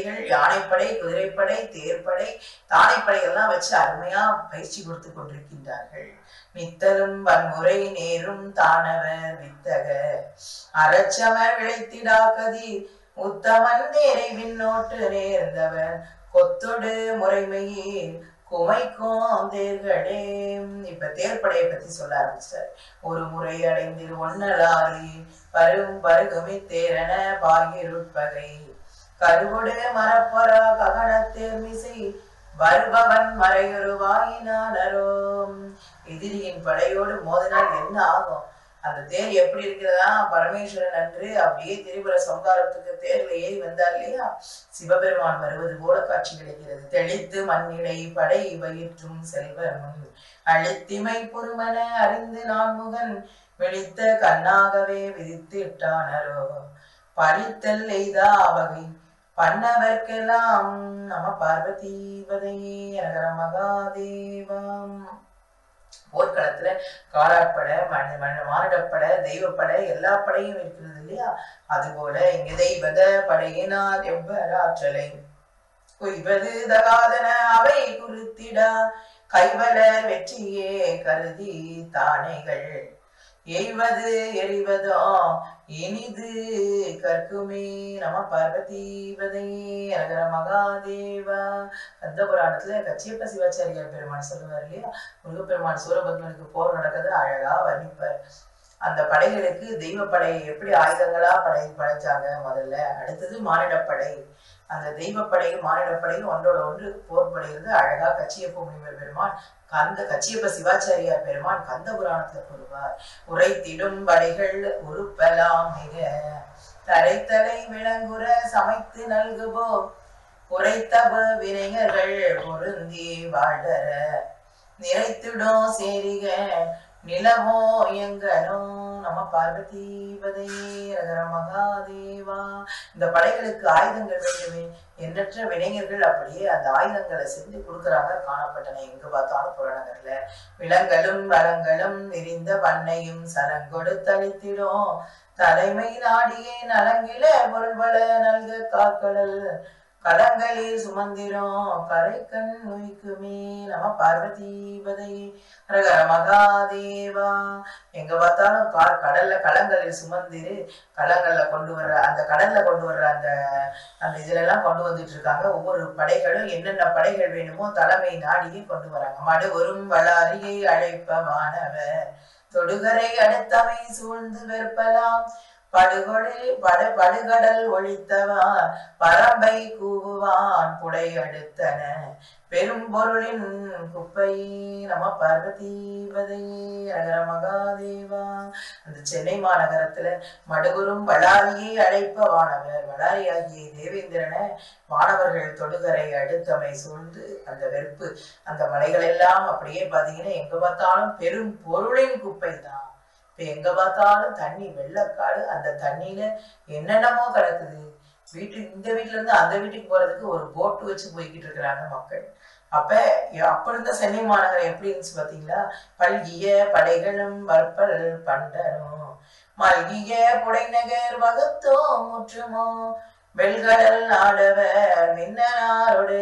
படைகள், யானைப்படை, குதிரைப்படை, தேர்ப்படை, தானைப்படை எல்லாம் வச்சு அருமையா பயிற்சி கொடுத்து கொண்டிருக்கின்றார்கள். நித்தலும் வன்முறை நேரும் தானவர் வித்தக அறச்சமர் விளைத்திடா கதிர் உத்தமன் நேரை விண்ணோட்டு நேர்ந்தவன் கொத்தொடு முறைமையே குமைக்கும் தேர்களே. இப்ப தேர்ப்படையை பத்தி சொல்ல ஆரம்பிச்சார். ஒரு முறை அடைந்திரு ஒன்னலாரி பரும் பருகுமி தேரன பாகிருட்பகை கருவுடு மரப்பரா ககனத்தேர் மிசை வருபவன் மறையொருவாயினாலரோம். எதிரியின் படையோடு மோதினால் என்ன ஆகும்? அந்த தேர் எப்படி இருக்கிறதா? பரமேஸ்வரன் அன்று அப்படியே திரிபுர சம்ஹாரத்துக்கு தேர்ல ஏறி வந்தார் இல்லையா, சிவபெருமான் வருவது போல காட்சி கிடைக்கிறது. தெளித்து மண்ணிடை படை வயிற்றும் செல்வமுன் அழித்திமை பொறுமன அறிந்து நான்முகன் விழித்த கண்ணாகவே விதித்து இட்டானரோ பழித்தல் எய்தா வகை பண்ணவர்க்கெல்லாம் நம பார்வதீபதையே அகர மகாதேவம். போர்க்களத்துல காலாட்படை, மானிடப்படை, தெய்வப்படை எல்லா படையும் இருக்கிறது இல்லையா? அது போல இங்க தெய்வத படையினால் எவ்வராற்றலை குய்வது தகாதன அவை குறித்திடா கைவலர் வெற்றியே கருதி தானைகள் எய்வது எறிவதோ இனிது கற்குமே நம பார்வதீபதையே அகர மகாதேவா. கந்த புராணத்துல கச்சியப்ப சிவாச்சாரியார் பெருமான் சொல்லுவார் இல்லையா, முருகப்பெருமான் சூரபத்மனுக்கு போர் நடக்குது அழகா வர்ணிப்பார். அந்த படைகளுக்கு தெய்வப்படை எப்படி ஆயுதங்களா படைச்சாங்க முதல்ல, அடுத்தது மானிடப்படை. அந்த தெய்வப்படையும் மானிடப்படையும் ஒன்றோட ஒன்று போர் படைகிறது அழகா கச்சியப்ப முனிவர் பெருமான் கச்சியப்ப சிவாச்சாரியார் பெருமான் கந்த புராணத்துல கூறுவார். உரைத்திடும் படைகள் உறுப்பலாம் மிக தரைத்தலை விளங்குற சமைத்து நல்குபோ உரைத்தப வினைஞர்கள் பொருந்தி வாழற நிறைத்திடும் சேரிக நிலவோ எங்கனோ நம பார்வதீபதையே அகர மகாதேவா. இந்த படைகளுக்கு ஆயுதங்கள் வேண்டுமே, எண்ணற்ற வினைஞர்கள் அப்படியே அந்த ஆயுதங்களை செஞ்சு கொடுக்குறாங்க காணப்பட்டன எங்க பார்த்தாலும் புறநகர்ல. விலங்களும் வளங்களும் விரிந்த பண்ணையும் சலங்கொடு தளித்திடும் தலைமை நாடியே நலங்கில பொருள்வள நல்க காக்கடல் கடங்களில் சுமந்திரும் கரைக்கண் நுய்க்குமே நம பார்வதீபதையே ஹரஹர மகாதேவா. எங்க பார்த்தாலும் கடல்ல களங்களில் சுமந்திரு களங்கள்ல கொண்டு வர்ற அந்த கடல்ல கொண்டு வர்ற அந்த இதுல எல்லாம் கொண்டு வந்துட்டு இருக்காங்க. ஒவ்வொரு படைகளும் என்னென்ன படைகள் வேணுமோ தலைமை நாடியே கொண்டு வராங்க. மடுவரும் வளாரியை அழைப்பவானவர் தொடுகரை அடுத்தவை சூழ்ந்து வெற்பலாம் படுகடல் ஒழித்தவான் பரம்பை கூவுவான் புடை அடுத்தன பெரும் பொருளின் குப்பை நம பார்வதீபதையே அகர மகாதேவா. அந்த சென்னை மாநகரத்துல மடுகுரும் வளாரியை அழைப்பவானவர் வளாரியாகிய தேவேந்திரனை மாணவர்கள் தொடுகரை அடுத்தமை சூழ்ந்து அந்த வெறுப்பு அந்த மலைகள் எல்லாம் அப்படியே பாத்தீங்கன்னா எங்க பார்த்தாலும் பெரும் பொருளின் குப்பை தான். இப்ப எங்க பார்த்தாலும் தண்ணி வெள்ளக்காடு, அந்த தண்ணியில என்னென்னமோ கிடக்குது. இந்த வீட்டுல இருந்து அந்த வீட்டுக்கு போறதுக்கு ஒரு போட்டு வச்சு போய்கிட்டு இருக்கிறாங்க மக்கள். அப்ப இருந்த சென்னை மாநகரம் எப்படி இருந்துச்சு பாத்தீங்களா? பல்கிய படைகளும் வற்பல் பண்டனும் மல்கிய புடைநகர் வகுத்தோ முற்றுமோ வெல்கடல் நாடவர் மின்னனாரோடு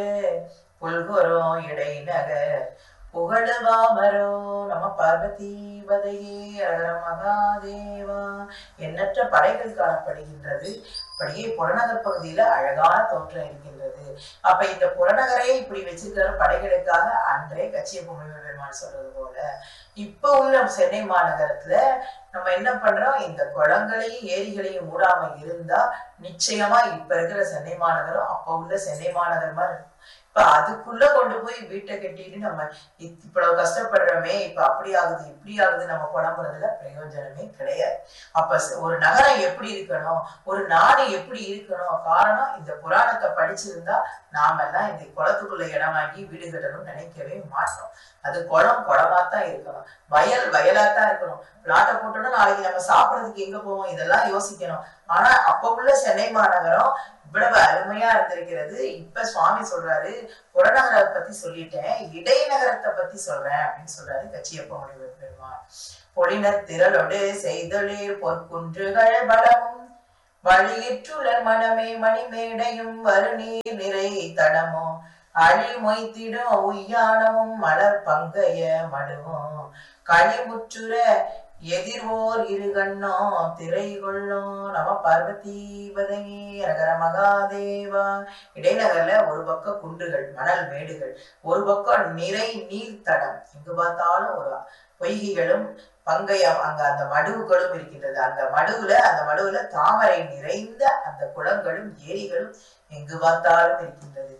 புல்கொரோ இடைநகர் புகழுவாமரோ நம பார்வதீபதையே அகர மகாதேவா. எண்ணற்ற படைகள் காணப்படுகின்றது. அப்படியே புறநகர் பகுதியில அழகான தோற்றம் இருக்கின்றது. அப்ப இந்த புறநகரையே இப்படி வச்சிருக்கிற படைகளுக்காக அன்றே கச்சியப்ப முனிவர் பெருமான் சொல்றது போல இப்ப உள்ள சென்னை மாநகரத்துல நம்ம என்ன பண்றோம், இந்த குளங்களையும் ஏரிகளையும் மூடாம இருந்தா நிச்சயமா இப்ப இருக்கிற சென்னை மாநகரம் அப்ப உள்ள சென்னை மாநகர் மாதிரி இருக்கும். இப்ப அதுக்குள்ள கொண்டு போய் வீட்டை கட்டிட்டு நம்ம இவ்வளவு கஷ்டப்படுறோமே, இப்ப அப்படி ஆகுது இப்படி ஆகுது நம்ம புலம்புறதுல பிரயோஜனமே கிடையாது. அப்ப ஒரு நகரம் எப்படி இருக்கணும், ஒரு நாடு எப்படி இருக்கணும், காரணம் இந்த புராணத்தை படிச்சிருந்தா நாம எல்லாம் இந்த குளத்துக்குள்ள இடம் வாங்கி வீடு கட்டணும்னு நினைக்கவே மாட்டோம். அது குளம் குளமாத்தான் இருக்கணும், வயல் வயலாத்தான் இருக்கணும். பிளாட்டை போட்டோம்னா நாளைக்கு நம்ம சாப்பிடறதுக்கு எங்க போவோம், இதெல்லாம் யோசிக்கணும். ஆனா அப்ப உள்ள சென்னை மாநகரம் இவ்வளவு அருமையா இருந்திருக்கிறது. இப்ப சுவாமி சொல்றாரு புறநகரை பத்தி சொல்லிட்டேன், இடைநகரத்தை பத்தி சொல்றேன் அப்படின்னு சொல்றாரு கச்சியப்ப முனிவர் பெருமான். பொழினர் திரளோடு செய்தொழில் பொற்குன்றுகள் பலமும் வழியிற்றுளர் மனமே மணிமேடையும் வருநீர் நிறை தடமோ அழி மொய்த்திடும் உய்யானமும் மலர் பங்கைய மடுவோம் களிமுற்றுர எதிர்வோர் இருகண்ணோ திரை கொள்ளோ நம பார்வதீபதையே ரகர மகாதேவா. இடைநகர்ல ஒரு பக்கம் குன்றுகள் மணல் மேடுகள், ஒரு பக்கம் நிறை நீர் தடம், எங்கு பார்த்தாலும் ஒரு பொய்கைகளும் பங்கையம் அங்க அந்த மடுவுகளும் இருக்கின்றது. அந்த மடுவுல தாமரை நிறைந்த அந்த குளங்களும் ஏரிகளும் எங்கு பார்த்தாலும் இருக்கின்றது.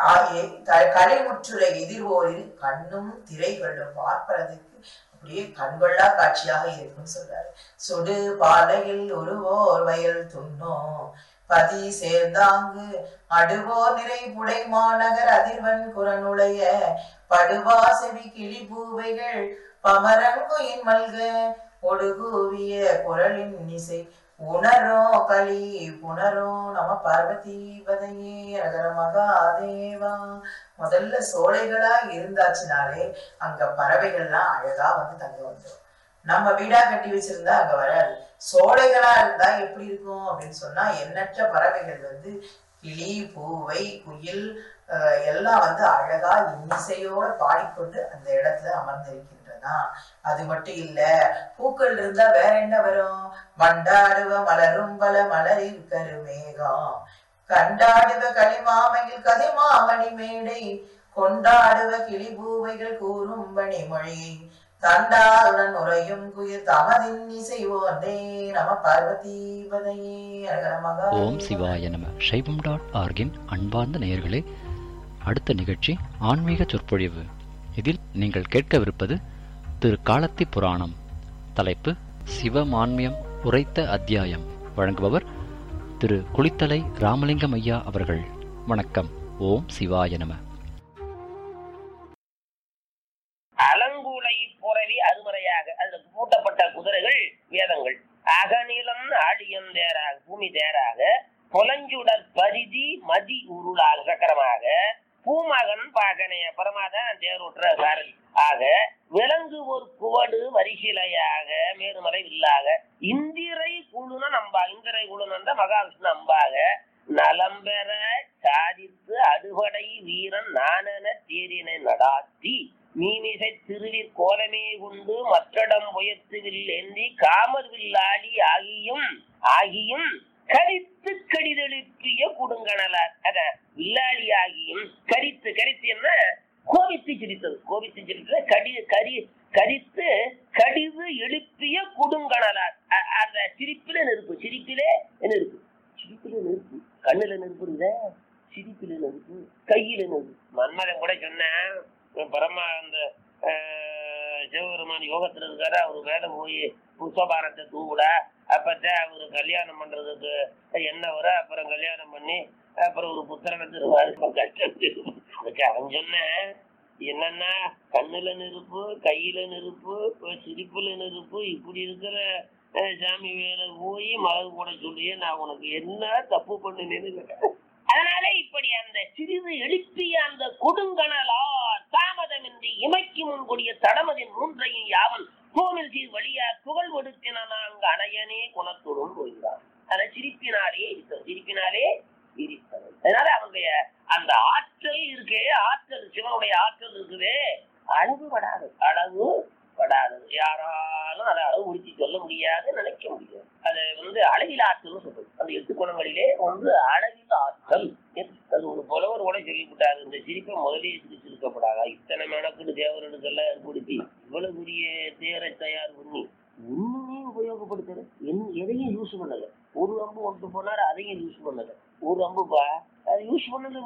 கலைமுற்றுரை எதிர்வோரில் கண்ணும் திரைகளும் பார்ப்பதற்கு அப்படியே கண்கொள்ளா காட்சியாக இருக்குன்னு சொல்றாரு. சுடு பாலையில் ஒருவோர் வயல் துண்ணோ பதி சேர்ந்தாங்கு அடுவோர் நிறை புடை மாநகர் அதிர்வன் குரனுடைய படுவா செவி கிளி பூவைகள் பமரங்குயின் மல்க ஒடுகூவிய குரலின் இசை உணரோ களி புனரோ நம பார்வதீபதையே ரகர மகாதேவா. முதல்ல சோலைகளா இருந்தாச்சுனாலே அங்க பறவைகள்லாம் அழகா வந்து தங்க வந்துடும். நம்ம வீடா கட்டி வச்சிருந்தா அங்க வராது. சோலைகளா இருந்தா எப்படி இருக்கும் அப்படின்னு சொன்னா எண்ணற்ற பறவைகள் வந்து கிளி பூவை குயில் எல்லாம் வந்து அழகா இன்னிசையோட பாடிக்கொண்டு அந்த இடத்துல அமர்ந்திருக்கின்றனா. அது மட்டும் இல்ல, பூக்கள் இருந்தா வேற என்ன வரும்? மண்டாடுவ மலரும் பல மலரில் கருமேகம் கண்டாடுவ களிமாமையில் கதிமாமணி மேடை கொண்டாடுவ கிளி பூவைகள் கூறும் பணிமொழி தண்டாருடன் உரையும் குயிர் தமதின் இசை ஓந்தே நம பார்வதீபதையே ரகர மகா. ஓம் சிவாய நம. சைவம்.org-இன் அன்பார்ந்த நேயர்களே, அடுத்த நிகழ்ச்சி ஆன்மீக சொற்பொழிவு. இதில் நீங்கள் கேட்கவிருப்பது திரு காலத்தி புராணம். தலைப்பு சிவமான்மியம் உரைத்த அத்தியாயம். வழங்குபவர் திரு குளித்தலை ராமலிங்கம் ஐயா அவர்கள். வணக்கம். ஓம் சிவாய நம. அலங்குலை புரவி அருமறையாக அதுல பூட்டப்பட்ட குதிரைகள் வேதங்கள். அகநிலம் ஆழியம் தேராக பூமி தேராக புலஞ்சுடற் பரிதி மதி உருளாக சக்கரமாக பூமகன் பாகனைய பரமாதான் தேரோற்ற சாரதி ஆக விலங்கு ஒரு குவடு வரிசிலையாக மேருமலை வில்லாக இந்திரை குழுன நம்பா இந்திரை குழுனந்த மகாவிஷ்ணு அம்பாக நலம்பெற சாதித்து அடுபடை வீரன் நானென தேரினை நடாத்தி மீமிசை திருவிற் கோலமே கொண்டு மற்றடம் உயர்த்துவில் ஏந்தி காமர் வில்லாளி ஆகியும் கரித்து கடிதெழுப்பிய கொடுங்கணலார். அத வில்லாளி ஆகியும் கரித்து என்ன கோபித்து சிரித்தது கரித்து கடிது எழுப்பிய கொடுங்கணலார். அந்த சிரிப்பிலே நெருப்பு கண்ணுல நெருப்பு இருந்த சிரிப்பில நெருப்பு கையில நெருப்பு. மன்மதன் கூட சொன்னேன், பரமா அந்த சிவபெருமான் யோகத்துல இருக்காரு, அவரு வேலை போய் புஷ்பபாரத்தை தூவிட அப்பத்தான் அவரு கல்யாணம் பண்றதுக்கு என்ன வர, அப்புறம் கல்யாணம் பண்ணி அப்புறம் ஒரு புத்திரனை தருவாரு. அதுக்கு அவன் சொன்னேன், என்னன்னா கண்ணுல நெருப்பு கையில நெருப்பு சிரிப்புல நெருப்பு இப்படி இருக்கிற சாமி வேலை போய் மலர் கூட சொல்லியே நான் உனக்கு என்ன தப்பு பண்ணினேன்னு. அதனால இப்படி அந்த சிறிது எழுப்பிய அந்த கொடுங்கணலார் தாமதமின்றி இமைக்கு முன்கூடிய தடமதின் மூன்றையும் யாவன் கோவில் சீர் வழியா புகழ் கொடுத்தின அங்கு அணையனே குணத்துடன் போகிறான். அதை சிரிப்பினாலே இருக்கிறது. அதனால அவனுடைய அந்த ஆற்றல் இருக்கே, ஆற்றல் சிவனுடைய ஆற்றல் இருக்குதே, அளவு படாதது யாராலும் அதை அளவு முடிச்சு சொல்ல முடியாது, நினைக்க முடியாது. அது அளவில் ஆற்றல் சொல்றது. அந்த 8 குணங்களிலே ஒன்று அளவில் ஆற்றல். அது ஒரு புலவர் கூட சொல்லிவிட்டாரு, இந்த சிரிப்பை முதலே சிரிக்கப்படாதா, இத்தனை மெனக்குடு தேவர்களுக்கெல்லாம் ஏற்படுத்தி இவ்வளவு பெரிய தேரை தயார் பண்ணி ஒண்ணுமே உபயோகப்படுத்துறது, எதையும் யூஸ் பண்ணல. ஒரு அம்பு ஒன்று போனாரு, அதையும் யூஸ் பண்ணல. ஒரு அம்புப்பா அதை யூஸ் பண்ணல.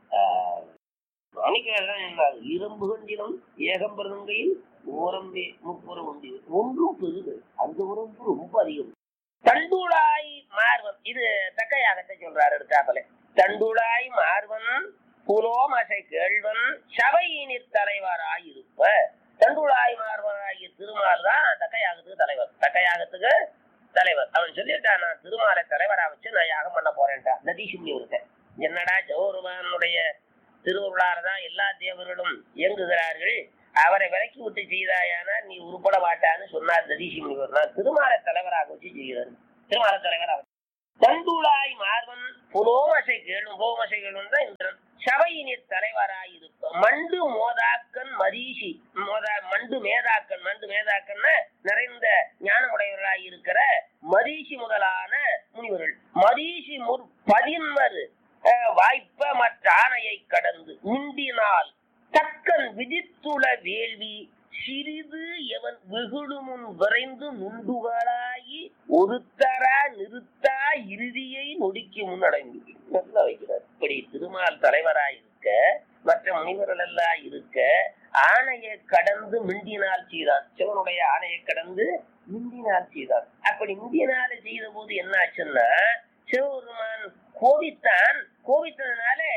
இரும்பு கண்டினம் ஏகம்பரங்கையில் ஓரம்பே முப்புற உண்டு ஒன்றும் பெருது, அந்த உறம்பு ரொம்ப அதிகம். தண்டுளாய் மார்வன், இது தக்கையாகத்தை சொல்றாரு எடுத்தாப்பல. தண்டுளாய் மார்வன் புலோமசை கேள்வன் சபையினிற் தலைவராயிருப்ப. தண்டுளாய் மார்வனாகிய திருமால் தான் தக்கையாகத்துக்கு தலைவர். அவன் சொல்லிட்டான், நான் திருமாலை தலைவரா வச்சு நான் யாகம் பண்ண போறேன்டா. நதீசுமி இருக்கேன். என்னடா ஜவஹருமானுடைய திருவருளாரதான் எல்லா தேவர்களும் இயங்குகிறார்கள், அவரை விலக்கி விட்டு செய்தாயானா நீ உருப்பட மாட்டான்னு சொன்னார் நதீசுமி. நான் திருமாலை தலைவராக வச்சு செய்கிறார். திருமாலை தலைவராக தந்துளாய் மார்வன் புலோமசை கேளும் தான் இந்திரன் சபையினில் தலைவராயிருக்கும் மண்டு மோதாக்கன் மரீஷி மண்டு மேதாக்கன்னா நிறைந்த ஞானமுடையவர்களாய் இருக்கிற மரீஷி முதலான முனிவர்கள் மரீஷி பதின்மர் வாய்ப்ப மற்ற ஆணையை கடந்து முண்டினால் தக்கன் விதித்துள வேள்வி சிறிது எவன் வெகுழுமுன் விரைந்து நுண்டுகளாகி ஒருத்தரா நிறுத்தா இறுதியை நொடிக்கு முன்னடைந்து வைக்கிறார். இப்படி திருமால் தலைவராயிருக்க மற்ற முனிவர்கள் எல்லாம் இருக்க ஆணையை கடந்து மிண்டினால் செய்தான். சிவனுடைய ஆணையை கடந்து மிண்டினால் செய்தான். அப்படி மிண்டினால செய்த போது என்ன ஆச்சுன்னா சிவபெருமான் கோபித்ததுனால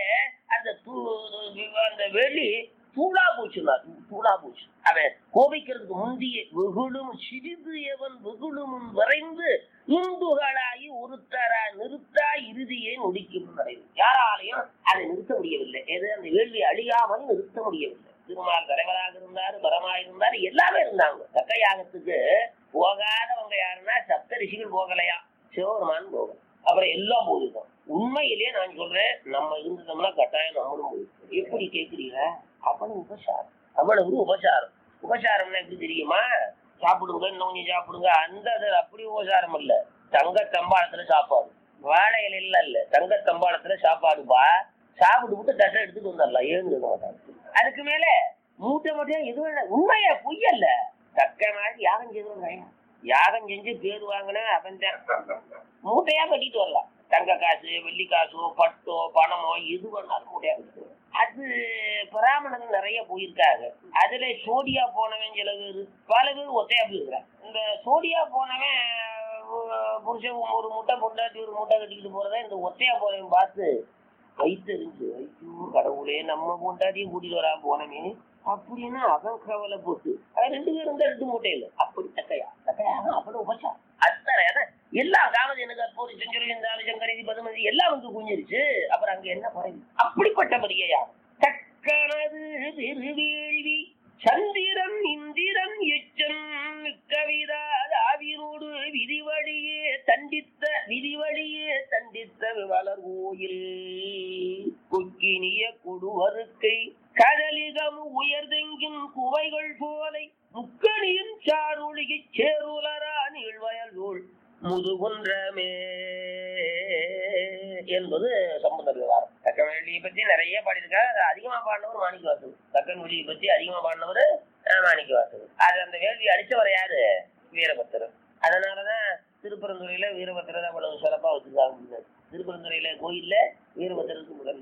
அந்த வெளி தூளா போச்சு. அவன் கோபிக்கிறதுக்கு முந்திய வெகுளும் சிறிது எவன் வெகுளும் விரைந்து இந்துகளாகி ஒருத்தரா நிறுத்தா இறுதியை நொடிக்கும் முன்னடைவு. யாராலையும் அதை நிறுத்த முடியவில்லை. அந்த வேள்வி அழியாமல் நிறுத்த முடியவில்லை. திருமால் தலைவராக இருந்தாரு, பரமாயிருந்தாரு, எல்லாமே இருந்தாங்க. தக்க யாகத்துக்கு போகாதவங்க யாருன்னா சப்த ரிஷிகள் போகலையா, சிவபெருமான் போகல. அப்புறம் எல்லாம் போயிருக்கோம். உண்மையிலேயே நான் சொல்றேன், நம்ம இருந்தோம்னா கட்டாயம் நம்மளும் போயிருக்கோம். எப்படி கேட்கிறீங்க? அவ்வளவு உபசாரம். உபசாரம்னா எப்படி தெரியுமா? சாப்பிடுங்க, இன்னும் கொஞ்சம் சாப்பிடுங்க, அந்த அப்படி உபசாரம் இல்ல. தங்க தம்பாளத்துல சாப்பாடு, வாழை இலையில இல்ல, தங்க தம்பாளத்துல சாப்பாடுப்பா. சாப்பிட்டு விட்டு தட்டை எடுத்துட்டு வந்துடலாம், எழுந்து மாட்டாங்க. அதுக்கு மேல மூட்டை மூட்டையா இது உண்மையா பொய்யல்ல. தக்க மாதிரி யாகம் செய்து யாகம் செஞ்சு பேர் வாங்கின அவன் மூட்டையா கட்டிட்டு வரலாம். தங்க காசு, வெள்ளி காசோ, பட்டோ, பணமோ எது வேணாலும் மூட்டையா கட்டிட்டு வரலாம். அது பிராமணர்கள் நிறைய போயிருக்காங்க. அதுல சோடியா போனவன் சில பேர், பல பேர் ஒத்தையா போயிருக்கிறான். இந்த சோடியா போனவன் புருஷன் ஒரு மூட்டை பொண்டாட்டி ஒரு மூட்டை கட்டிக்கிட்டு போறத இந்த ஒத்தையா போனவன் பார்த்து வைத்தறிஞ்சு, ஐயோ கடவுளே, நம்ம பொண்டாட்டியும் கூட்டிட்டு வரா போனமே அப்படின்னு அவன் கவலை போட்டு 2 பேரும் 2 மூட்டையில அப்படி தக்கையா அவ்வளவு உபசா அத்தனை எல்லாம் காமதேனுக்கு அப்போது செஞ்சரி சங்கரி பதுமதி எல்லாம் வந்து குஞ்சிருச்சு. அப்புறம் அங்க என்ன குறைவு? அப்படிப்பட்ட பரியா தக்கனது திருவேள்வி சந்திரன் இந்திரன் எச்சன் கவிதா ஆவிரோடு விதிவழியே தண்டித்த வளர் கோயில் கொக்கினிய கொடுவருக்கை கடலிகம் உயர்தெங்கின் குவைகள் போலை முக்கணியின் சாருளிகை சேருலரா நீழ்வயல் நூல் முதுகுன்றமே என்பது சம்பந்தர் விவகாரம். தக்கன் வெளியை பத்தி நிறைய பாடியிருக்காரு. அதிகமா பாடினவர் மாணிக்கவாசகர். தக்கன் வெளியை பத்தி அதிகமா பாடினவர் மாணிக்கவாசகர். அது அந்த வேள்வி அடிச்சவர் யாரு? வீரபத்திரர். அதனாலதான் திருப்பரந்துறையில வீரபத்திரர் அவ்வளவு சிறப்பா வச்சிருக்காங்க. திருப்பரந்துறையில கோயில்ல வீரபத்திரருக்கு முதல்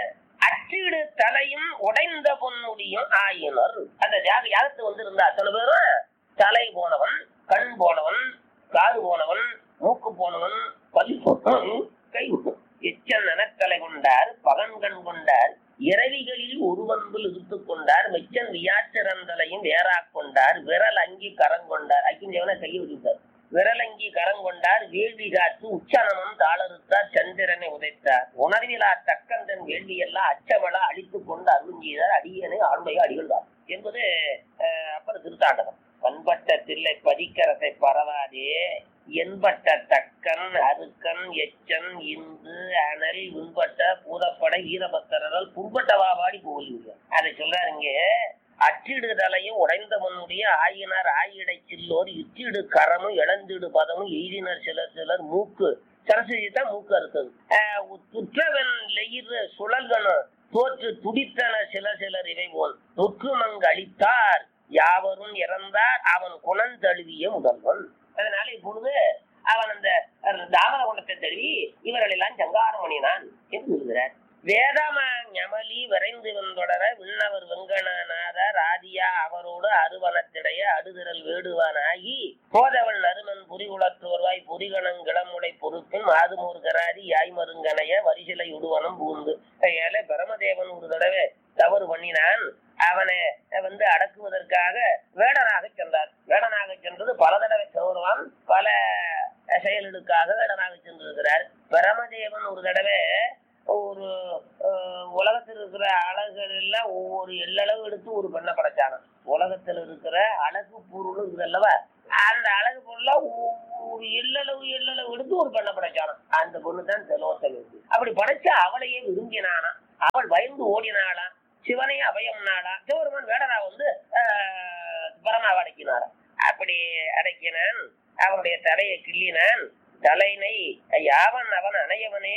அச்சிடு தலையும் உடைந்த பொன்முடியும் ஆயினர். அந்த யாகத்து வந்து இருந்த அத்தனை பேரும் தலை போனவன், கண் போனவன், காது போனவன், மூக்கு போனவன், பல் போனவன், கை எச்சன் நனக்கலை கொண்டார், பகன்கண் கொண்டார், இரவிகளில் ஒருவன்பில் இழுத்துக் கொண்டார், மெச்சன் வியாச்சரந்தலையும் வேறா கொண்டார், விரல் அங்கி கரங்கொண்டார். ஐக்கியவன கையை விட்டார். விரலங்கி கரங்கொண்டார், வேள்வி காத்து உச்சனமும் தாளறுத்தார், சந்திரனை உதைத்தார், உணர்விலா தக்கந்தன் வேள்வியெல்லாம் அச்சமலா அழித்துக் கொண்டு அருள் செய்தார், அடியனை ஆளுடைய அடிகள்தான் என்பது அப்புறம் திருத்தாண்டகம். பண்பட்ட தில்லை பதிக்கரசை பரவாதே என்பட்ட தக்கன் அருக்கன் எச்சன் இந்து அனல் உண்பட்ட பூதப்படை வீரபத்திரர்கள் புண்பட்டவா பாடி போலியுள்ள அதை சொல்றாருங்க. அச்சிடுதலையும் உடைந்த முன்னுடைய ஆயினார் ஆயிடை சில்லோர் இச்சிடு கரமும் இழந்திடு பதமும் எய்தினர் சிலர் மூக்கு சரஸ்வதிதான் மூக்கு அறுத்தது. துற்றவன் லெயிர் சுழல்கனும் தோற்று துடித்தன சிலர் இவை போல் தொற்றுமங்கு அளித்தார் யாவரும் இறந்தார் அவன் குணந்தழுவிய முதல்வன். அதனால இப்பொழுது அவன் அந்த தாமர குணத்தை தழுவி இவர்கள் எல்லாம் சங்காரம் பண்ணினான் என்று சொல்கிறார். வேதம ஞமலி விரைந்து வந்தொடர விண்ணவர் வெங்கடநாதர் ஆதியா அவரோடு அருவனத்திடைய அடுதிரல் வேடுவானாகி போதவள் நறுமன் புரிகுளத்தோர்வாய் பொறிகணங் கிளமுடை பொறுப்பின் மாதுமூர் கராதி யாய்மருங்கனைய வரிசிலை உடுவனம் பூந்து ஏழை பரமதேவன் ஒரு தடவை தவறு பண்ணினான். அவனை வந்து அடக்குவதற்காக வேடனாக சென்றார். வேடனாக சென்றது பல தடவை சௌரவான் பல செயல்களுக்காக வேடனாக சென்றிருக்கிறார். பரமதேவன் ஒரு தடவை ஒரு உலகத்தில் இருக்கிற அழகுகள் எல்லாம் ஒவ்வொரு எல்லளவு எடுத்து ஒரு பெண்ணை படைச்சான. உலகத்தில் இருக்கிற அழகு பொருள் இருக்குதல்லவா, அந்த அழகு பொருளா ஒரு எள்ளளவு எடுத்து ஒரு பெண்ணை படைச்சானா. அந்த பொண்ணு தான் திலோத்தமை. அப்படி படைச்சா அவளையே விரும்பினானா. அவள் பயந்து ஓடினாளா. சிவனை அபயம்னாளா. சிவருமன் வேடரா வந்து பரமாவை அடக்கினாரா. அப்படி அடக்கினான். அவனுடைய தலையை கிள்ளினான். தலைனை யாவன் அவன் அணையவனே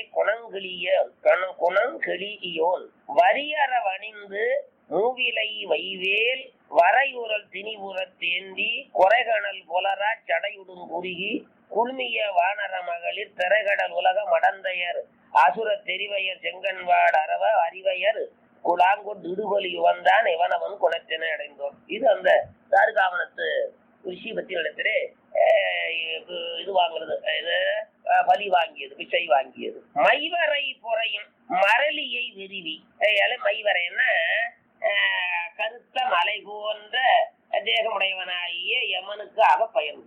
குணங்கிளியோன் வரியற வணிந்து மூவிலை வைவேல் வரையுறல் திணிவுற தேந்தி கொரைகணல் புலரா சடையுடும் குறுகி குழுமிய வானர மகளிர் திரைகடல் உலக மடந்தையர் அசுர தெரிவையர் செங்கன்வாடு அரவ அறிவையர் குலாங்கொண்டு இடுபலி வந்தான் இவனவன் குணத்தினை அடைந்தோன். இது அந்த தாருகாவனத்து ரிஷி பத்தி இடத்திலே இது வாங்குறது, இது பலி வாங்கியது, பிச்சை வாங்கியது. மைவரை பொறையும் மரளியை விரிவி. மைவரைன்னா கருத்த மலை போன்ற தேகமுடையவனாகிய யமனுக்கு பயந்து.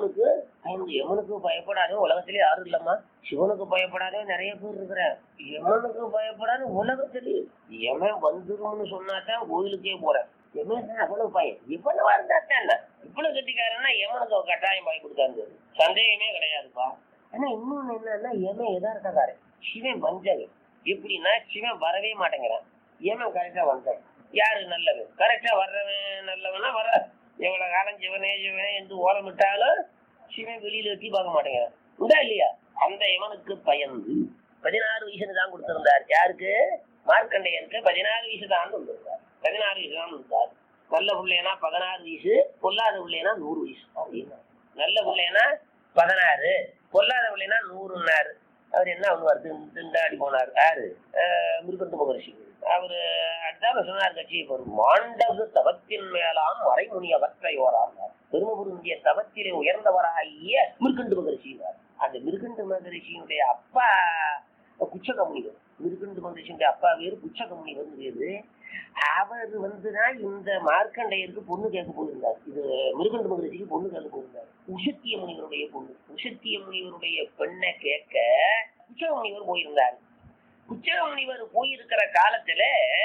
யமனுக்கு பயப்படாத உலகத்திலே யாரும் இல்லம்மா. சிவனுக்கு பயப்படாத நிறைய பேர் இருக்கிற. யமனுக்கு பயப்படாத உலகத்திலே யமன் வந்துரும்னு சொன்னாதான் கோயிலுக்கே போறேன். யமன் அவ்வளவு பயம். இவ்வளவு இருந்தாத்தான் இவ்வளவு கட்டிக்காரன்னா யமனுக்கு கட்டாயம் பயப்படுத்தாங்க, சந்தேகமே கிடையாதுப்பா. ஆனா இன்னொன்னு என்னன்னா யமன் எதார்த்தக்காரன், சிவன் வஞ்சகன். எப்படின்னா சிவன் வரவே மாட்டேங்கிறான், யமன் கரெக்டா வந்தவன். யாரு நல்லவன்? கரெக்டா வர்றவன் நல்லவனா வர. எவ்வளவு காலம் சிவனே என்று ஓலமிட்டாலும் சிவன் வெளியில எட்டி பார்க்க மாட்டேங்கிறான். உண்டா இல்லையா? அந்த யமனுக்கு பயந்து 16 வயசுன்னு தான் கொடுத்திருந்தார். யாருக்கு? மார்க்கண்டையனுக்கு 14 வயசு தான் கொடுத்திருந்தார். 14 வயசு தான் கொடுத்தார். நல்ல பிள்ளைனா 16 வயசு, பொல்லாத பிள்ளைனா 100 வயசு. நல்ல பிள்ளைனா 16, பொல்லாத பிள்ளைனா 100ன்னாரு. அவர் என்ன பண்ணுவார்? திண்டாடி போனார். யாரு? மிருகண்டு மகரிஷி. அவரு அடுத்த சொன்னார் கட்சியை மாண்டகு தவத்தின் மேலாம் மறைமுனி அவற்றையோரார். பெருமபுருந்திய தவத்திலே உயர்ந்தவராகிய மிருகண்டு மகரிஷிவார். அந்த மிருகண்டு மகரிஷியினுடைய அப்பா குச்சக முனிவர். மிருகண்டு மகரிஷியுடைய அப்பா வேறு, குச்சக முனிவர் வேறு. அவர் வந்துதான் இந்த மார்க்கண்டையருக்கு பொண்ணு கேட்க போயிருந்தார். இது மிருகண்டு மகரிஷிக்கு பொண்ணு கேட்க போயிருந்தார். உஷத்திய முனிவருடைய பொண்ணு. உஷத்திய முனிவருடைய பெண்ணை கேட்க குச்சக முனிவர் போயிருந்தார். குச்சக முனிவர் போயிருக்கிற காலத்துல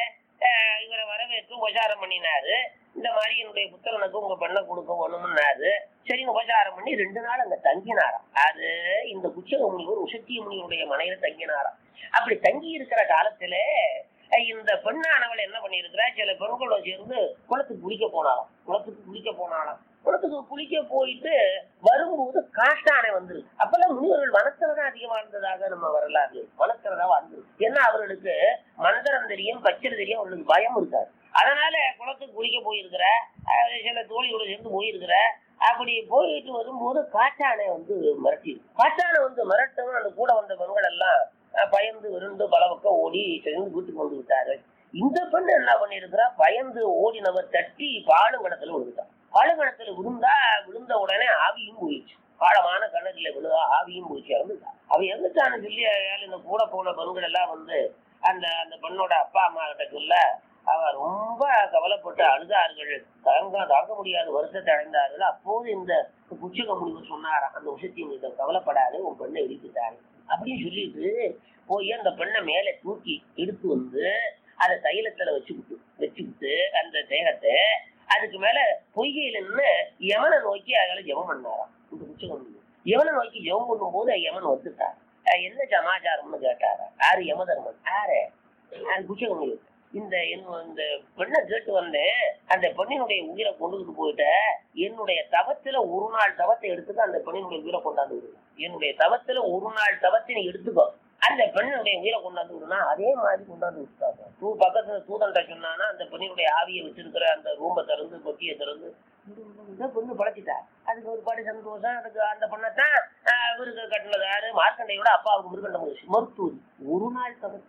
இவரை வரவேற்று உபசாரம் பண்ணினாரு. இந்த மாதிரி என்னுடைய புத்திரனுக்கு உங்க பெண்ணை கொடுக்க வேணும்னாரு. சரிங்க, உபசாரம் பண்ணி 2 நாள் அங்க தங்கினாராம். அது இந்த குச்சக முனிவர் உஷத்திய முனிவருடைய மனையில தங்கினாராம். அப்படி தங்கி இருக்கிற காலத்துல இந்த பெண்ணானவளை என்ன பண்ணிருக்கிறா, சில பெண்களோட சேர்ந்து குளத்துக்கு குளிக்க போனாலாம். குளத்துக்கு குளிக்க போயிட்டு வரும்போது காட்டானை வந்துரு. அப்பெல்லாம் முனிவர்கள் வனத்துலதான் அதிகமா இருந்ததாக நம்ம வரலாறு. வனத்துலதான் வந்து, ஏன்னா அவர்களுக்கு மந்திரம் தெரியும், பச்சை தெரியும், அவர்களுக்கு பயம் இருக்காது. அதனால குளத்துக்கு குளிக்க போயிருக்கிற, சில தோழியோட சேர்ந்து போயிருக்கிற. அப்படி போயிட்டு வரும்போது காட்டானை வந்து மிரட்டிருக்கு. காட்டானை வந்து மிரட்டவும் அந்த கூட வந்த பெண்கள் எல்லாம் பயந்து விருந்து பல பக்கம் ஓடி சேர்ந்து வீட்டுக்கு வந்து விட்டாரு. இந்த பெண்ணு என்ன பண்ணிருக்கிறா, பயந்து ஓடினவர் தட்டி பாலுங்கணத்துல விழுந்துட்டான். பாலுங்கணத்துல விழுந்த உடனே ஆவியும் போயிடுச்சு. ஆழமான கிணறுல விழுதா ஆவியும் போயிடுச்சு, இறந்துட்டா. அவ இறந்துட்டான்னு சொல்லி இந்த கூட போன பெண்கள் எல்லாம் வந்து அந்த அந்த பெண்ணோட அப்பா அம்மா கிட்ட சொல்ல அவ ரொம்ப கவலைப்பட்டு அழுதார்கள். தாங்க முடியாத வருத்தத்தை அடைந்தார்கள். அப்போது இந்த குச்சக முனிவர் சொன்னாராம், அந்த விஷயத்தையும் கவலைப்படாது, உன் பெண்ணை இடித்துட்டாரு அப்படின்னு சொல்லிட்டு போய் அந்த பெண்ணை மேலே தூக்கி எடுத்து வந்து அதை தைலத்துல வச்சுக்கிட்டு அந்த தேகத்தை அதுக்கு மேல பொய்கையில நின்று யமனை நோக்கி அதனால ஜெபம் பண்ணாராம். இந்த குச்சகம் யமனை நோக்கி ஜெபம் பண்ணும் போது யமன் வந்துட்டார். என்ன சமாச்சாரம்னு கேட்டாரா. யாரு? யமதர்மன். யாரு? குச்சகம். இந்த பெண்ணை கேட்டு வந்தேன், அந்த பெண்ணினுடைய உயிரை கொண்டுகிட்டு போயிட்ட, என்னுடைய தவத்துல 1 நாள் தவத்தை எடுத்துக்க, அந்த பெண்ணினுடைய உயிரை கொண்டாந்து விடு. என்னுடைய தவத்துல 1 நாள் தவத்தை நீ எடுத்துக்கோ, அந்த பெண்ணுடைய உயிரை கொண்டாந்து விடுனா அதே மாதிரி கொண்டாந்து விட்டாங்க. பக்கத்துல தூதன்ட்ட சொன்னானா அந்த பெண்ணினுடைய ஆவியை வச்சிருக்கிற அந்த ரூம்பை திறந்து கொத்தியை திறந்து பொண்ணு பழச்சிட்டா. அதுக்கு ஒரு பாடி சந்தோஷம். அதுக்கு அந்த பொண்ணத்தான் இவருக்கு கட்டினது யாரு? மார்க்கண்டையோட அப்பாவுக்கு மிருகண்ட மருத்துவர். 1 நாள் தவம்.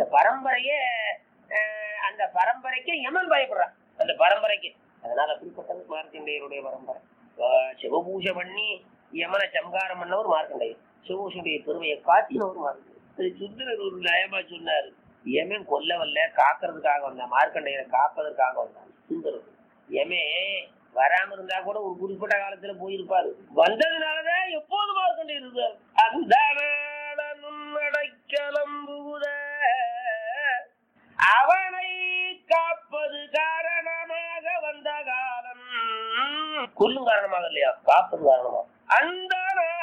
அந்த பரம்பரைக்கு யமன் பயப்படுறான், அந்த பரம்பரைக்கு. அதனால அப்படிப்பட்டது மார்க்கண்டையருடைய பரம்பரை. சிவபூஜை பண்ணி யமனை சம்காரம் பண்ணவர் மார்க்கண்டையர். சிவபூஷனுடைய பெருமையை காட்டினவர் மார்க்கண்டையர். சுந்தரர் ஒரு நயமா சொன்னாரு, யமன் கொல்லவல்ல, காக்கிறதுக்காக வந்தான். மார்க்கண்டையரை காப்பதற்காக வந்தான் சுந்தரர். யமே வராம இருந்தா கூட ஒரு குறிப்பிட்ட காலத்துல போயிருப்பாரு. வந்ததுனாலதான் எப்போது மார்க்கண்டையர் இருக்காரு. அந்த கிளம்புத அவனை காப்பது காரணமாக வந்த காலம். கொல்லும் காரணமாக இல்லையா, காப்பது காரணமாக. அந்த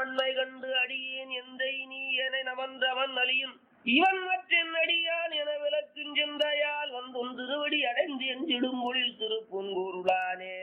வன்மை கண்டு அடியேன் எந்தை நீ என நமன்றவன் அலியும் இவன் மற்றென் அடியான் என விளக்கும் சிந்தையால் வந்தும் திருவடி அடைந்து எஞ்சிடும் மொழில் திருப்புன்கூருளானே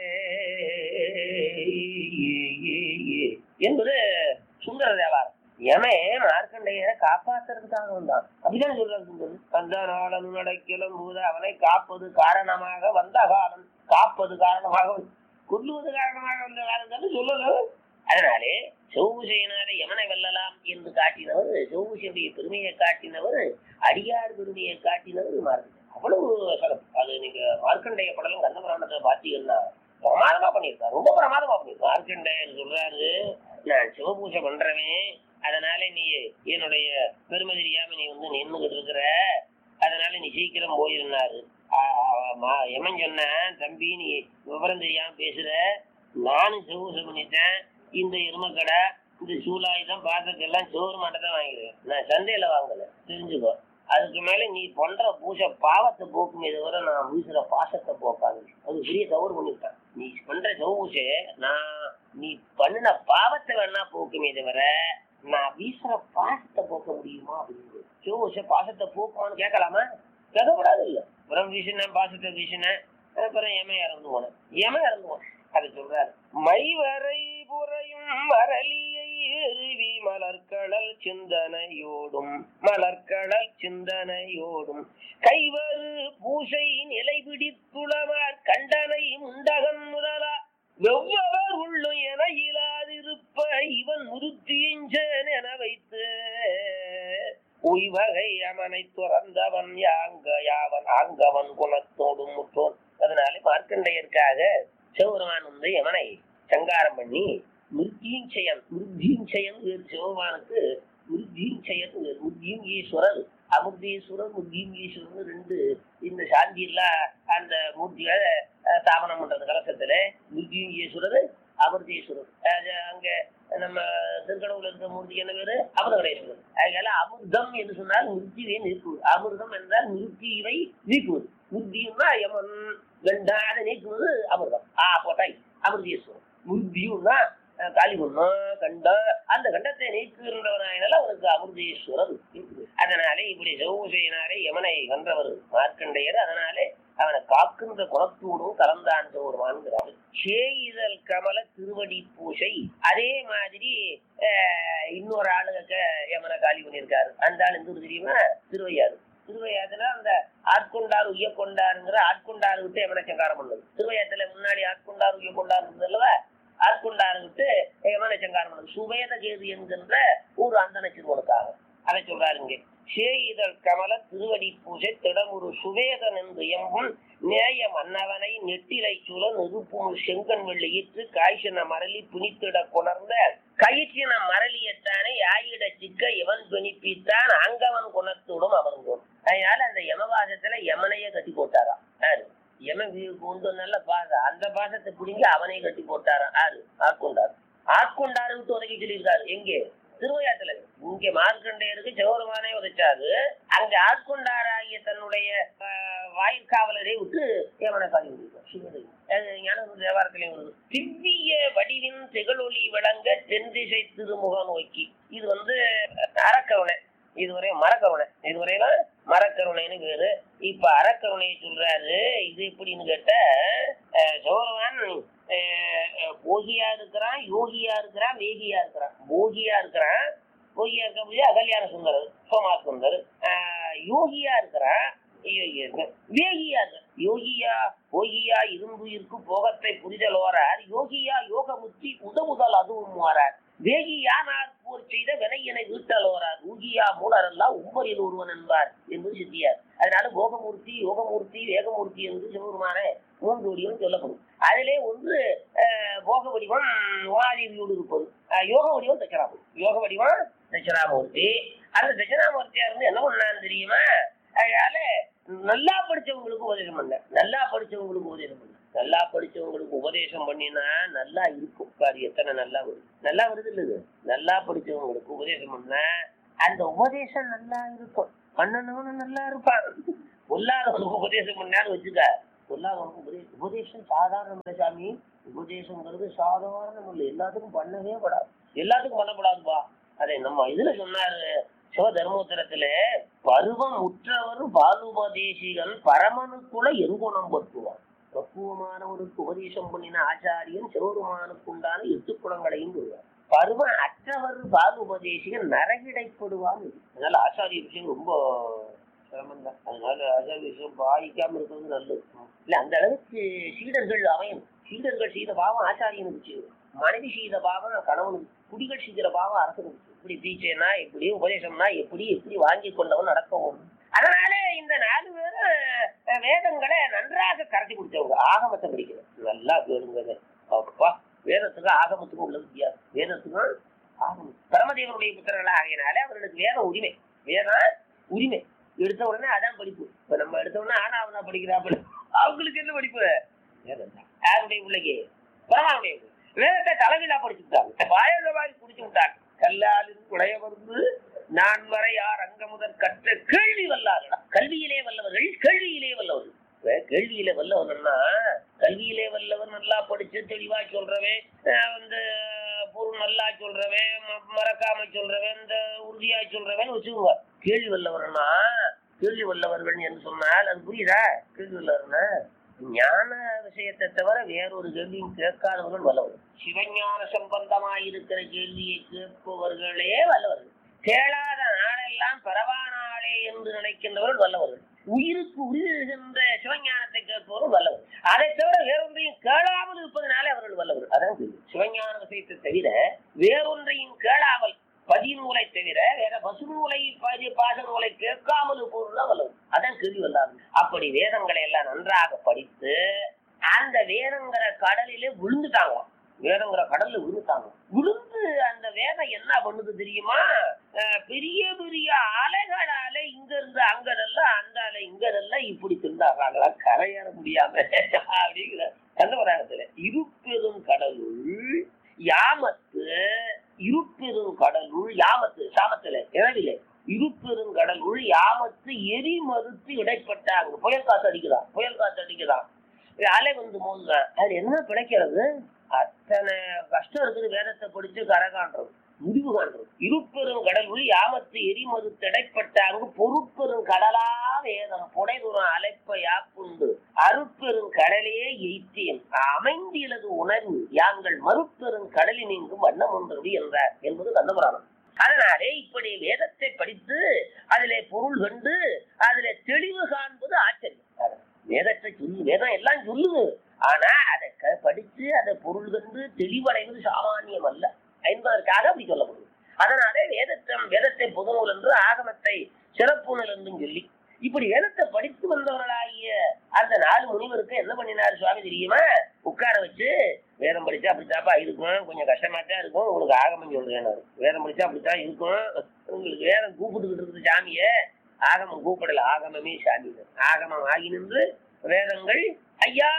என்பது சுந்தர தேவாரம். எமே மார்க்கண்டையரை காப்பாத்துறதுக்காக வந்தான் அப்படிதான் சொல்றாரு சுந்தர். அந்த நாளன் நடக்கிலும் போது அவனை காப்பது காரணமாக வந்த காலம், காப்பது காரணமாக கொல்லுவது காரணமாக வந்த காலம் தானே சொல்லலாம். அதனாலே சிவபூசையினாலே யமனை வெல்லலாம் என்று காட்டினவர், சிவபூசையுடைய பெருமையை காட்டினவர், அடியார் பெருமையை காட்டினவர் மார்க்கண்டேயர். அவ்வளவு சிறப்பு. அது நீங்க மார்க்கண்டேய படலும் கந்தபுராணத்தை பார்த்தீங்கன்னா பிரமாதமா பண்ணியிருக்காரு, ரொம்ப பிரமாதமா பண்ணியிருக்காரு. மார்க்கண்டேயர் சொல்றாரு, நான் சிவபூசை பண்றவன், அதனால நீ என்னுடைய பெருமை தெரியாம நீ வந்து நின்றுகிட்டு இருக்கிற, அதனால நீ சீக்கிரம் போயிருந்தாரு. எமன் சொன்ன, தம்பி நீ விவரம் தெரியாம பேசுற, நானும் சிவபூசை பண்ணிட்டேன், இந்த எருமக்கடை இந்த சூலாயுதம் பாத்திரத்தெல்லாம் சோறு மட்டும் தான் வாங்கிக்கிறேன், நான் சந்தையில வாங்கல, தெரிஞ்சுக்கோ. அதுக்கு மேல நீ பண்ற பூசை பாவத்தை போக்குமே தவிர நான் வீசுற பாசத்தை போக்காது. அது பெரிய தவறு பண்ணிட்டான். நீ பண்ற சிவபூசை நான் நீ பண்ணின பாவத்தை வேணா போக்குமே தவிர நான் வீசுற பாசத்தை போக்க முடியுமா அப்படின்னு. சிவபூசை பாசத்தை போக்குவான்னு கேட்கலாமா? கேட்கக்கூடாது. இல்ல புறம் வீசினேன், பாசத்தை வீசினேன், அப்புறம் ஏமே இறந்து போனேன். அது சொல்றாரு, மைவரை புறையும் மரளியை எருவி மலர்கடல் சிந்தனையோடும் கைவரு பூசை நிலை பிடித்துளவார் கண்டனை முண்டகன் முதலா வெவ்வவர் உள்ளும் என இயலாதிருப்ப இவன் முருத்தியஞ்சன் என வைத்து உய்வகை அவனை துறந்தவன் யாவன் ஆங்கவன் குணத்தோடும் முற்றோன். அதனால மார்க்கண்டையருக்காக சிவபெருமான் வந்து யமனை சங்காரம் பண்ணி மிருத்யுஞ்சயன் வேறு சிவபெருமானுக்கு மிருத்யுஞ்சயன் வேறு. மிருத்யும் ஈஸ்வரர், அமிர்தீஸ்வரர், மிருத்யும் ஈஸ்வரர் ரெண்டு இந்த சாந்தி எல்லாம் அந்த மூர்த்திகளை ஸ்தாபனம் பண்றது கலசத்துல. மிருத்யும் ஈஸ்வரர், அமிர்தீஸ்வரர். அங்க நம்ம திருக்கடவுல இருக்கிற மூர்த்திக்கு என்ன பேரு? அமிர்தகடேஸ்வரர். அதனால அமிர்தம் என்று சொன்னால் மிருத்தியை நீக்குவது, அமிர்தம் என்றால் மிருத்தியை நீக்குவது. மிருத்தியும்னா யமன் கண்டாத நீக்குவது அமிர்தம். போட்டாய் அமிர்தீஸ்வரர். மிருத்தியும்னா காலி பண்ணும் கண்டம், அந்த கண்டத்தை நீக்குகின்றவனால அவனுக்கு அமிர்தீஸ்வரர். அதனாலே இப்படி சிவபூசையினாலே யமனை வென்றவர் மார்க்கண்டையர். அதனாலே அவனை காக்கின்ற குணத்தோடும் கலந்தான் சிவபெருமான்கிறார். சேயிதல் கமல திருவடி பூசை. அதே மாதிரி இன்னொரு ஆளுக யமனை காலி பண்ணியிருக்காரு. அந்த ஆள் எந்த தெரியுமா? திருவையாறு. திருவையாத்துல அந்த ஆட்கொண்டார் உய்ய கொண்டாருங்கிற ஆட்கொண்டாரு விட்டு யமனை சங்காரம் பண்ணது. திருவையாத்துல முன்னாடி ஆட்கொண்டார் உய்ய கொண்டாரு இருந்தது அல்லவா? ஆட்கொண்டாரு விட்டு யமனை சங்காரம் பண்ணது சுவேத கேது என்கின்ற ஒரு அந்தன சிறுவனுக்காக. அதை சொல்றாருங்க. சேயிதழ் கமல திருவடி பூசை திடமுரு சுவேதன் என்று எம்பும் நேய மன்னவனை நெட்டிலை சூழ நெருப்பும் செங்கன் வெள்ளியிற்று காய்ச்சின மரளி புனித்திட கொணர்ந்த கயிற்றின மரளியத்தானே ஆயிட சிக்க இவன் பிணிப்பித்தான் அங்கவன் குணத்தோடும் அமர்ந்தோம். அதனால அந்த யமவாசத்துல யமனையே கட்டி போட்டாராம். யாரு? யமன் கொண்டு நல்ல பாசம், அந்த பாசத்தை பிடிங்கி அவனையே கட்டி போட்டாராம். யாரு? ஆட்கொண்டாரு. ஆட்கொண்டாரு விட்டு உதவி சொல்லியிருக்காரு. எங்கே? திருவையாத்துல. இங்க மார்க்கண்டையருக்கு சிவபெருமானே உதைச்சாரு, அங்க ஆட்கொண்டாராகிய தன்னுடைய வாயிற்காவலரை விட்டு யமனை காலி பண்ணிருக்காரு. ஞான தேவாரத்திலையும் வருது. திவ்ய வடிவின் திகழொளி விளங்க தென்திசை திருமுக நோக்கி. இது வந்து அறக்கருணை, இதுவரை மரக்கருணை, இதுவரையில மரக்கருணைன்னு பேரு. இப்ப அறக்கருணையை சொல்றாரு. இது எப்படின்னு கேட்ட, சிவபெருமான் போகியா இருக்கிறான், யோகியா இருக்கிறான், வேகியா இருக்கிறான். போகியா இருக்கிறான், போகியா இருக்க முடியாது அகல்யான சுந்தரர் சோமா சுந்தர். யோகியா இருக்கிறான், வேகியா இருக்க. யோகியா போகியா இருந்துயிருக்கு போகத்தை புரிதலோரார், யோகியா யோகமுத்தி உதவுதல் அதுவும் மாறார். வேகியானார் போர் செய்த வினையினை வீட்டலோரார், ஊகியா மூலரெல்லாம் உம்பரில் ஒருவன் என்பார் என்பது சித்தியார். அதனால போகமூர்த்தி, யோகமூர்த்தி, வேகமூர்த்தி என்று சிவபெருமான மூன்று வடிவம் சொல்லப்படும். அதிலே ஒன்று போக வடிவம் உமாதேவியோடு இருப்பது, யோக வடிவம் தட்சணாமூர்த்தி. யோக வடிவம் தட்சணாமூர்த்தி. அந்த தட்சணாமூர்த்தியா இருந்து என்ன பண்ணான்னு தெரியுமா? அதனால நல்லா படிச்சவங்களுக்கு உபதேசம் பண்ண, நல்லா படிச்சவங்களுக்கு உபதேசம் பண்ண, நல்லா படிச்சவங்களுக்கு உபதேசம் பண்ணினா நல்லா இருக்கும். பாரு எத்தனை நல்லா வருது, நல்லா வருது இல்லது. நல்லா படிச்சவங்களுக்கு உபதேசம் பண்ண அந்த உபதேசம் நல்லா இருக்கும், பண்ணணும்னு நல்லா இருப்பான். பொல்லாதவங்களுக்கு உபதேசம் பண்ணான்னு வச்சுக்க பொல்லாதவனுக்கு உபதேசம் சாதாரண இல்லை சாமி. உபதேசங்கிறது சாதாரணம் இல்லை, எல்லாத்துக்கும் பண்ணவே படாது, எல்லாத்துக்கும் பண்ணப்படாதுப்பா. அதை நம்ம இதுல சொன்னாரு சிவதர்மோத்தரத்துல, பருவம் உற்றவர் பாலுபதேசிகன் பரமனுக்குள்ள எங்குணம் பற்றுவான். பக்குவமானவருக்கு உபதேசம் பண்ணின ஆச்சாரியன் சிவபெருமானுக்கு உண்டான 8 குணங்களையும் சொல்வார். பருவம் அற்றவர் பாலுபதேசிகன் நரகிடைப்படுவான். அதனால ஆச்சாரிய விஷயம் ரொம்ப சிரமம் தான். அதனால ஆச்சாரிய விஷயம் பாதிக்காம இருக்கிறது நல்லது. இல்ல அந்த அளவுக்கு சீடர்கள் அமையும். சீடர்கள் செய்த பாவம் ஆச்சாரியனுக்கு செய்யும், மனைவி செய்த பாவம் கணவனுக்கு, குடிகள் செய்கிற பாவம் அரசனுக்கு. இப்படி தீட்சைனா இப்படி, உபதேசம்னா எப்படி, எப்படி வாங்கி கொண்டவன் நடக்கவும். அதனால இந்த 4 பேரும் வேதங்களை நன்றாக கரைச்சி குடிச்சவங்க. ஆகமத்தை படிக்கிறது நல்லா கேளுங்க. அப்பா, வேதத்துக்கு ஆகமத்துக்கும் உள்ள வித்தியாசம். வேதத்துக்கும் ஆகமம் பரமதேவனுடைய புத்திரர்களா ஆகையினாலே அவர்களுக்கு வேத உரிமை, வேத உரிமை. எடுத்த உடனே அதான் படிப்பு. இப்ப நம்ம எடுத்த உடனே ஆனாவதா படிக்கிறாப்புல, அவங்களுக்கு என்ன படிப்பு? வேதம் தான். யாருடைய பிள்ளைக்கு? பரமாவுடைய. வேதத்தை தலைவிழா படிச்சுட்டாங்க, வாயவாய் குடிச்சு விட்டாங்க. கல்லாலின் குடைய வந்து நான் வரை யார் அங்க முதல் கற்ற கேள்வி வல்லார்களா. கல்வியிலே வல்லவர்கள், கேள்வியிலே வல்லவர்கள். கேள்வியில வல்லவன்னா, கல்வியிலே வல்லவன் நல்லா படிச்சு தெளிவா சொல்றவன், பொருள் நல்லா சொல்றவன், மறக்காம சொல்றவன், இந்த உறுதியா சொல்றவன் வச்சுக்குவா. கேள்வி வல்லவர்னா, கேள்வி வல்லவர்கள் என்று சொன்னால் அது புரியுதா? கேள்வி வல்லவர்னா ஞான விஷயத்தை தவிர வேறொரு கேள்வியும் கேட்காதவர்கள் வல்லவர்கள். சிவஞான சம்பந்தமாயிருக்கிற கேள்வியை கேட்பவர்களே வல்லவர்கள். கேளாத நாளெல்லாம் பரவானாளே என்று நினைக்கின்றவர்கள் வல்லவர்கள். உயிருக்கு உயிர்கின்ற சிவஞானத்தை கேட்பவர்கள் வல்லவர்கள். அதை தவிர வேறொன்றையும் கேளாமல் இருப்பதனாலே அவர்கள் வல்லவர்கள். அதான் சிவஞான விஷயத்தை தவிர வேறொன்றையும் கேளாமல், பதிநூலை தவிர வேற பசுநூலை, பாசநூலை கேட்காமல் இருப்பவர்கள் வல்லவர்கள். அதான் கேள்வி வல்லாது. அப்படி வேதங்களை எல்லாம் நன்றாக படித்து அந்த வேதங்கிற கடலிலே விழுந்துட்டாங்க. வேதங்கிற கடல்ல விழுந்துட்டாங்க. விழுந்து அந்த வேதம் என்ன பண்ணுது தெரியுமா? பெரிய பெரிய அலைகளால இங்க இருந்து அங்கதெல்லாம், அந்த அலை இங்கதெல்லாம் இப்படி திருந்தாங்களா, கரையேற முடியாம அப்படிங்கிற கண்டவராகத்துல இருப்பெரும் கடலுள் யாமத்து, இருப்பெரும் கடலுள் யாமத்து, சாமத்துல இரவிலே இருப்பெரும் கடலுள் யாமத்து எரி மறுத்து இடைப்பட்டாங்க. புயல் காத்து அடிக்கிறான், புயல் காத்து அடிக்கிறான், அலை வந்து மோதுதான். அது என்ன பிழைக்கிறது? அத்தனை கஷ்டம் இருக்குது வேதத்தை படிச்சு கரை காண்றது, முடிவு காண்றது. இருப்பெரும் கடலுள் யாமத்து எரி மறுத்து இடைப்பட்டாங்க. பொறுப்பெரும் கடலா வேதம் புடைதுறம் அலைப்ப யாப்புண்டு அருப்பெரும் கடலே எய்த்தேன் அமைந்தியலது உணர்வு யாங்கள் மறுப்பெரும் கடலில் நீங்கும் வண்ணம் ஒன்றது என்றார் என்பது கந்தபுராணம். அதனாலே இப்படி வேதத்தை படித்து அதிலே பொருள் கண்டு அதிலே தெளிவு காண்பது ஆச்சரியம். வேதத்தை சொல்லு, வேதம் எல்லாம் சொல்லுது, ஆனா அதை படிச்சு அதை பொருள் கண்டு தெளிவடைவது சாமானியம் அல்ல என்பதற்காக அப்படி சொல்லப்படுது. அதனாலே வேதத்தை புதுநூல் என்று, ஆகமத்தை சிறப்பு நூல் என்றும் சொல்லி இப்படி வேதத்தை படித்து வந்தவர்களாகிய அந்த 4 முனிவருக்கு என்ன பண்ணினார் சுவாமி தெரியுமா? உட்கார வச்சு, வேதம் படிச்சா அப்படித்தாப்பா இருக்கும், கொஞ்சம் கஷ்டமாத்தான் இருக்கும், உங்களுக்கு ஆகமம் சொல்றேன். வேதம் படிச்சா அப்படித்தான் இருக்கும், உங்களுக்கு வேதம் கூப்பிட்டுக்கிட்டு இருக்குது சாமிய, ஆகமம் கூப்பிடல, ஆகமமே சாமி. ஆகமம் ஆகி நின்று வேதங்கள் ஐயா,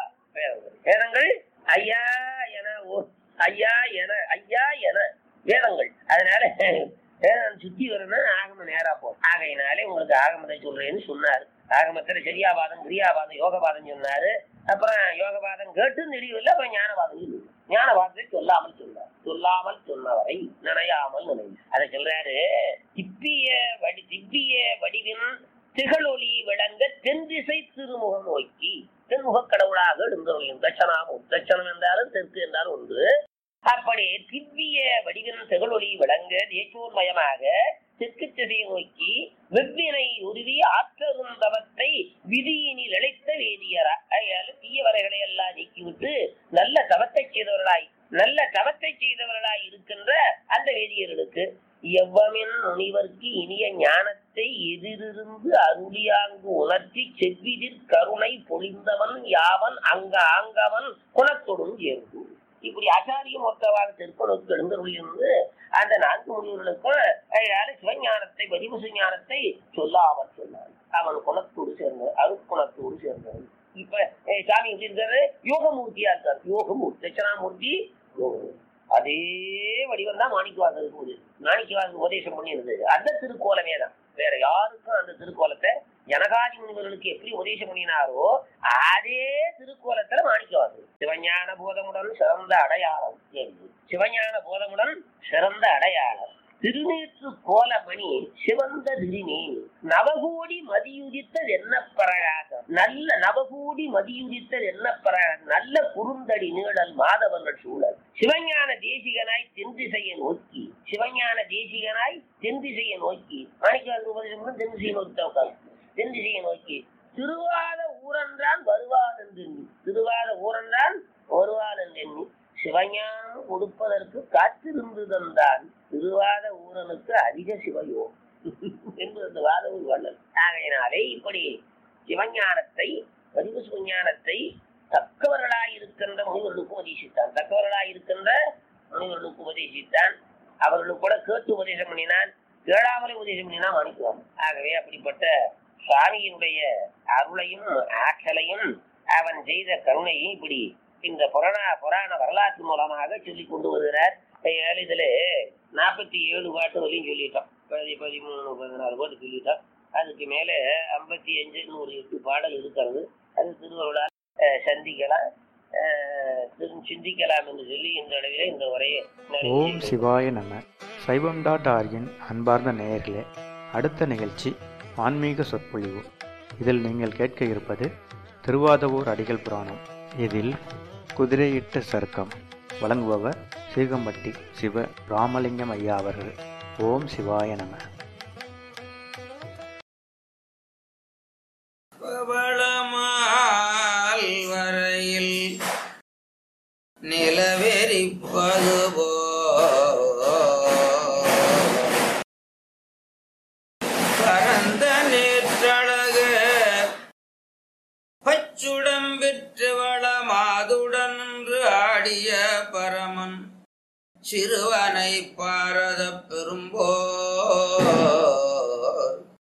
வேதங்கள் ஐயா என, ஐயா என, ஐயா என வேதங்கள். அதனால வேதம் சுத்தி வரணும், ஆகமம் நேரா போகும். ஆகையினாலே உங்களுக்கு ஆகமத்தை சொல்றேன்னு சொன்னாரு. ஆகமத்துல சரியாபாதம், கிரியாபாதம், யோகபாதம் சொன்னாரு. அப்புறம் யோகபாதம் கேட்டு தெரியவில்லை, அப்புறம் ஞானபாதம் இல்லை. ஞானபாதத்தை சொல்லாமல் சொன்னார். சொல்லாமல் சொன்னவரை நினையாமல் நினை. அதை சொல்றாரு. திவ்ய வடிவின் திகழொலி விளங்க தென் திசை திருமுகம் நோக்கி, தென்முக கடவுளாக இருந்தவர்கள். தட்சணாமும், தட்சணம் என்றாலும் தெற்கு என்றாலும் உண்டு. அப்படி திவ்ய வடிவின் திகழொலி விளங்க தேசோன்மயமாக தெற்கு திசையை நோக்கி வெவ்வினை உருவி ஆற்றருந்தவத்தை விதியினில் இழைத்த வேதியரா. அதனால தீய வரைகளை எல்லாம் நீக்கிவிட்டு நல்ல தவத்தை செய்தவர்களாய் இருக்கின்ற அந்த வேதியர்களுக்கு எவ்வமின் முனிவர்க்கு இனிய ஞானத்தை எதிரிருந்து அருளியாங்கு உணர்த்தி செவ்விதிர் கருணை பொழிந்தவன் யாவன் ஆங்கவன் குணத்தொடும் சேர்ந்து. இப்படி ஆச்சாரியம் ஒத்தவாக தெற்பனோக்கு எழுந்தருளிருந்து அந்த 4 முனிவர்களுக்கும் சிவஞானத்தை, பதிவு ஞானத்தை சொல்லாமல் சொன்னான். அவன் குணத்தோடு சேர்ந்தவன், அருக்குணத்தோடு சேர்ந்தவன். இப்ப சாமி எப்படி இருக்காரு? யோகமூர்த்தியா இருக்காரு. யோகமூர்த்தி, தட்சணாமூர்த்தி, யோகமூர்த்தி. அதே வடிவம் தான் மாணிக்கவாசகருக்கு மாணிக்கவாசகர் உபதேசம் பண்ணியிருந்தது. அந்த திருக்கோலமே தான், வேற யாருக்கும் அந்த திருக்கோலத்தை ஜனகாதி முனிவர்களுக்கு எப்படி உபதேசம் பண்ணினாரோ அதே திருக்கோலத்துல மாணிக்கவாசகர் சிவஞான போதமுடன் சிறந்த அடையாளம். சிவஞான போதமுடன் சிறந்த அடையாளம். திருநீற்று கோலமணி சிவந்த திருநீர் நவகோடி மதியுதித்தது என்ன பிரகாசம். நல்ல நவகோடி மதியுதித்தது என்ன பிரகாசம். நல்ல குறுந்தடி நீழல் மாதவர்கள் சூழல். சிவஞான தேசிகனாய் தென்திசையை நோக்கி. சிவஞான தேசிகனாய் தென்திசையை நோக்கி. மாணிக்கவாசகர் உபதேசம் தென்திசையை நோக்கி. தென்திசையை நோக்கி திருவாத ஊரன்றான் வருவான் என்று எண்ணி. திருவாத ஊரன்றான் வருவான் என்று எண்ணி சிவஞானம் கொடுப்பதற்கு காத்திருந்து தந்தான் திருவாத ஊரனுக்கு அதிக சிவையோ என்று அந்த வாதவூர் வள்ளல். ஆகையினாலே இப்படி சிவஞானத்தை பதிவு சிவஞானத்தை தக்கவர்களாயிருக்கின்ற முனிவர்களுக்கு உபதேசித்தான். தக்கவர்களாயிருக்கின்ற முனிவர்களுக்கு உபதேசித்தான். அவர்களுக்கு கூட கேட்டு உபதேசம் பண்ணினான். கேளாமலே உபதேசம் பண்ணினா மாணிக்குவான். ஆகவே அப்படிப்பட்ட சுவாமியினுடைய அருளையும் ஆற்றலையும் அவன் செய்த கருணையும் இப்படி இந்த புராண வரலாற்று மூலமாக சொல்லி கொண்டு வருகிறார். இதுல 47 பாட்டு வரையும் சொல்லிட்டோம். 13, 14 பாட்டு சொல்லிட்டோம். அதுக்கு மேல 55 ஒரு 8 பாடல் இருக்கிறது. அது திருவருளால் சிந்திக்கலாம் என்று சொல்லி இந்த அளவில் இந்த உரையை. ஓம் சிவாய நம. சைவம்.org-இன் அன்பார்ந்த நேயர்களே, அடுத்த நிகழ்ச்சி ஆன்மீக சொற்பொழிவு. இதில் நீங்கள் கேட்க இருப்பது திருவாதவூர் அடிகள் புராணம். இதில் குதிரையிட்ட சருக்கம் வழங்குபவர் சீகம்பட்டி சிவ ராமலிங்கம் ஐயா அவர்கள். ஓம் சிவாய நம. பவளமால் வரையில் நிலவெறிப்பது பரந்த நேற்றழகு பச்சுடம் பெற்று வளமாதுடன் ஆடிய பரமன் சிறுவனை பாரத பெரும்போர்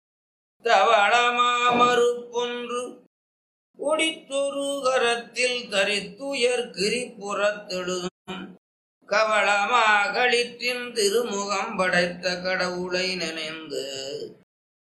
தவளமாமறுப்பொன்று ஒடித்தொரு கரத்தில் தரித்துயர் கிரிபுறத்தெழுதும் கவளமாகளிற்றின் திருமுகம் படைத்த கடவுளை நினைந்து